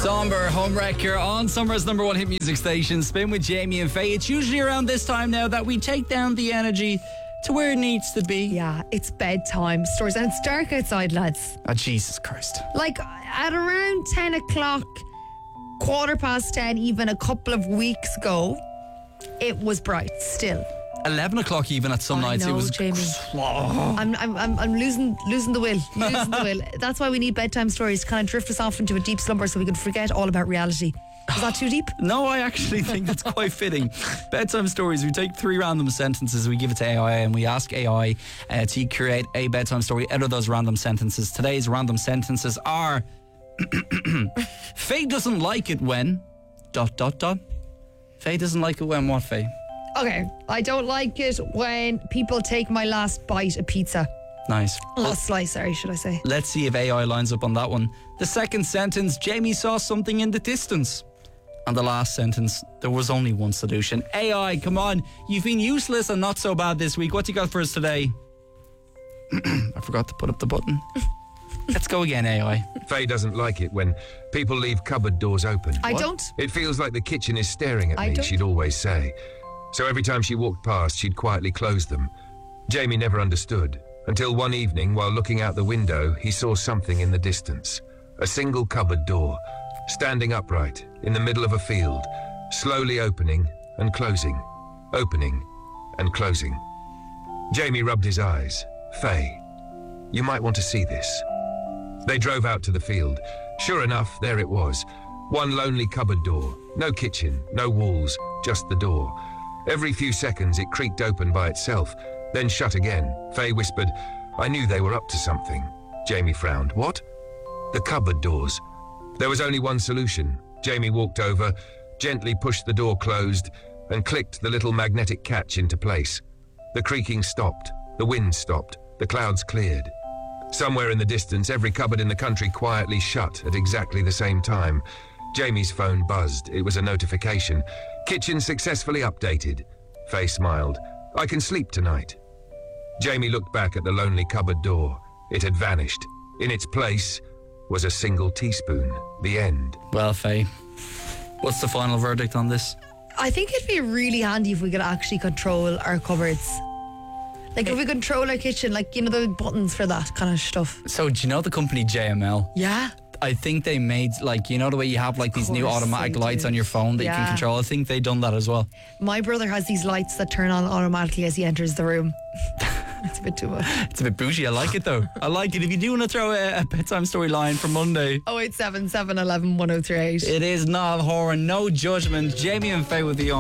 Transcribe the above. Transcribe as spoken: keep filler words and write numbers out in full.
Somber Homewrecker on Summer's number one hit music station. Spin with Jamie and Faye. It's usually around this time now that we take down the energy to where it needs to be. Yeah, it's bedtime stories and it's dark outside, lads. Oh, Jesus Christ. Like at around ten o'clock, quarter past ten, even a couple of weeks ago, it was bright still. eleven o'clock even at some I nights. know, It was Jamie. Oh. I'm, I'm, I'm, I'm losing, losing the will, losing the will. That's why we need bedtime stories to kind of drift us off into a deep slumber so we can forget all about reality. Is that too deep? No, I actually think that's quite fitting. Bedtime stories. We take three random sentences, we give it to A I, and we ask A I uh, to create a bedtime story out of those random sentences. Today's random sentences are Faye doesn't like it when dot dot dot. Faye doesn't like it when what, Faye? Okay, I don't like it when people take my last bite of pizza. Nice. Last slice, sorry, should I say. Let's see if A I lines up on that one. The second sentence, Jamie saw something in the distance. And the last sentence, there was only one solution. A I, come on. You've been useless and not so bad this week. What you got for us today? I forgot to put up the button. Let's go again, A I. Faye doesn't like it when people leave cupboard doors open. I What? don't. It feels like the kitchen is staring at I me, don't. she'd always say. So every time she walked past, she'd quietly close them. Jamie never understood, until one evening, while looking out the window, he saw something in the distance. A single cupboard door, standing upright, in the middle of a field, slowly opening and closing, opening and closing. Jamie rubbed his eyes. Faye, you might want to see this. They drove out to the field. Sure enough, there it was. One lonely cupboard door. No kitchen, no walls, just the door. Every few seconds it creaked open by itself, then shut again. Faye whispered, I knew they were up to something. Jamie frowned. What? The cupboard doors. There was only one solution. Jamie walked over, gently pushed the door closed, and clicked the little magnetic catch into place. The creaking stopped. The wind stopped. The clouds cleared. Somewhere in the distance, every cupboard in the country quietly shut at exactly the same time. Jamie's phone buzzed. It was a notification. Kitchen successfully updated. Faye smiled. I can sleep tonight. Jamie looked back at the lonely cupboard door. It had vanished. In its place was a single teaspoon. The end. Well, Faye, what's the final verdict on this? I think it'd be really handy if we could actually control our cupboards. Like if we control our kitchen, like, you know, the buttons for that kind of stuff. So, do you know the company J M L? Yeah. I think they made, like, you know the way you have like these new course automatic they lights do. on your phone that you can Yeah. control. I think they done that as well. My brother has these lights that turn on automatically as he enters the room. It's a bit too much. It's a bit bougie. I like it though. I like it. If you do want to throw a, a bedtime story line for Monday, oh eight seven seven, eleven, one oh three eight. it is Niall Horan. No judgment. Jamie and Faye with the on.